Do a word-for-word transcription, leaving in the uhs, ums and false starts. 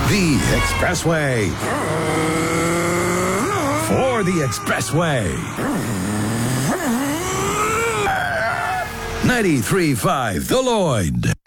The Expressway. For the Expressway. ninety-three point five The Lloyd.